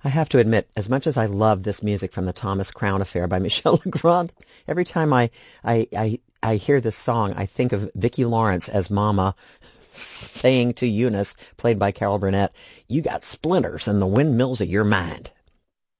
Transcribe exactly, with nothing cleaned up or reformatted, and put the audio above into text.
I have to admit, as much as I love this music from the Thomas Crown Affair by Michel Legrand, every time I, I, I, I hear this song, I think of Vicki Lawrence as Mama saying to Eunice, played by Carol Burnett, "You got splinters in the windmills of your mind."